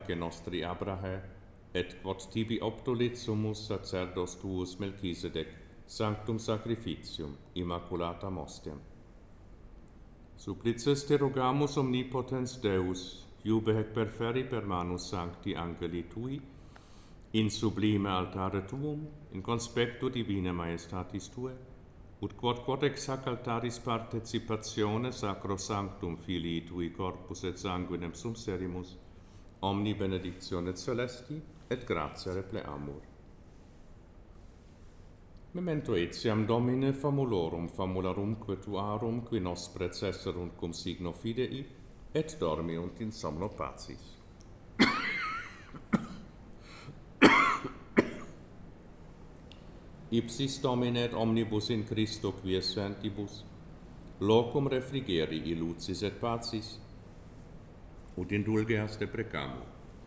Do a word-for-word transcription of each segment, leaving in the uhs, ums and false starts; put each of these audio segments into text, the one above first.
patriarche nostri Abrahe, et quod tibi obtulit summus sacerdos tuus Melchisedec, sanctum sacrificium, immaculatam ostiam. Supplices te rogamus omnipotens Deus, iube hec perferi per manus sancti angeli tui, in sublime altare tuum, in conspectu divine maestatis tue, ut quod quod ex hac altaris participatione sacro sanctum filii tui corpus et sanguinem sum serimus, omni benedictione celesti et gratia repleamur. Memento etiam Domine famulorum famularumque tuarum qui nos precesserunt cum signo fidei et dormiunt in somno pacis. Ipsis Domine et omnibus in Christo quies sentibus, locum refrigeri illucis et pacis, ut indulgeas te precamur.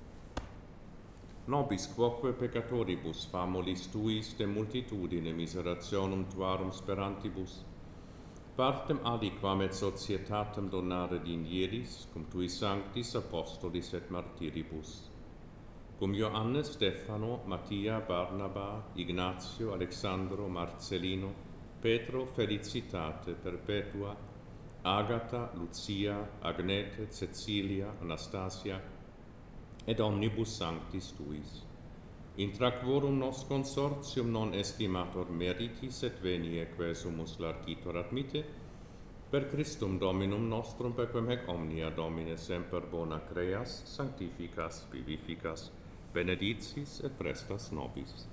Nobis quoque peccatoribus famulis tuis de multitudine miserationum tuarum sperantibus, partem aliquam et societatem donare dinieris, cum tui sanctis apostolis et martiribus, cum Ioannes, Stefano, Mattia, Barnaba, Ignatio, Alexandro, Marcellino, Petro, Felicitate, Perpetua, Agata, Lucia, Agnete, Cecilia, Anastasia, et omnibus sanctis tuis. Intra quorum nos consortium non estimator meritis et venie quesumus largitor admite, per Christum Dominum nostrum, per quem hec omnia Domine semper bona creas, sanctificas, vivificas, benedicis et prestas nobis.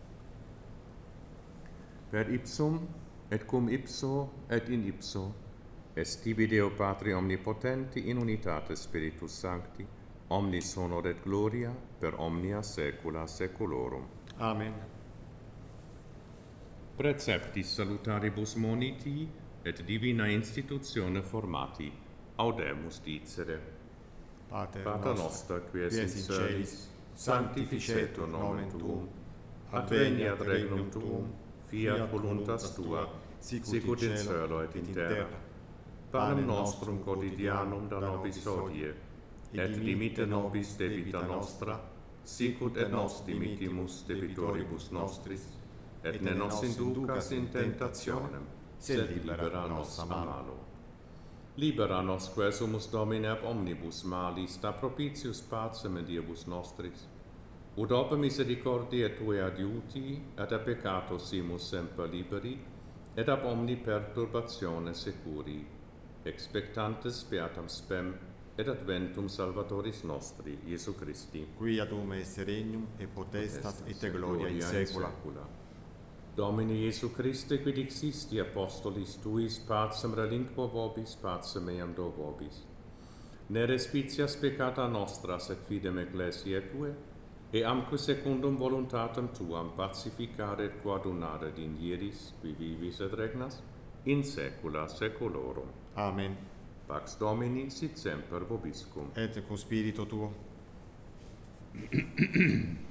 Per ipsum, et cum ipso, et in ipso, est tibi Deo Patri omnipotenti in unitate Spiritus Sancti, omnis honor et gloria per omnia saecula saeculorum. Amen. Preceptis salutaribus moniti et divina institutione formati, audemus dicere. Pater, Pater noster, qui es in celis, sanctificetur nomen tuum, adveniat regnum tuum, fiat voluntas tua, sicut in cielo et in terra. Panem nostrum quotidianum da nobis hodie, et dimite nobis debita nostra, sicut et nos dimitimus debitoribus nostris, et ne nos inducas in tentationem, sed libera nos a malo. Libera nos quesumus Domine ab omnibus malis, da propitius pacem et diebus nostris, ut ob misericordiae Tue adiuti, et a peccato simus semper liberi, et ab omni perturbatione securi, expectantes beatam spem, et adventum Salvatoris nostri, Iesu Christi, qui ad ume est regnum, et potestas, et gloria in saecula. Domine Iesu Christe, quid existi apostolis tuis, pacem relinquo vobis, pacem meam do vobis. Ne respicias peccata nostra, sed fidem ecclesiae Tue, e amque secundum voluntatem Tuam pacificare et coadunare dinieris, qui vivis et regnas, in saecula saeculorum. Amen. Pax Domini sit semper vobiscum. Et cum spiritu tuo.